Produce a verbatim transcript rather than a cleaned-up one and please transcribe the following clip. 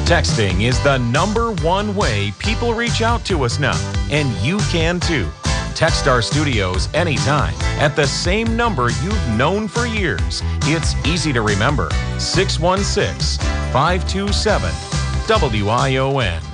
Texting is the number one way people reach out to us now, and you can too. Text our studios anytime at the same number you've known for years. It's easy to remember, six one six, five two seven, W I O N.